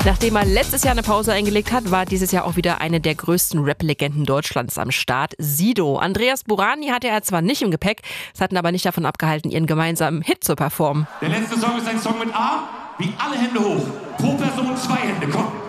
Nachdem er letztes Jahr eine Pause eingelegt hat, war dieses Jahr auch wieder eine der größten Rap-Legenden Deutschlands am Start, Sido. Andreas Burani hatte er zwar nicht im Gepäck, es hat ihn aber nicht davon abgehalten, ihren gemeinsamen Hit zu performen. Der letzte Song ist ein Song mit A, wie alle Hände hoch. Pro Person 2 Hände, komm.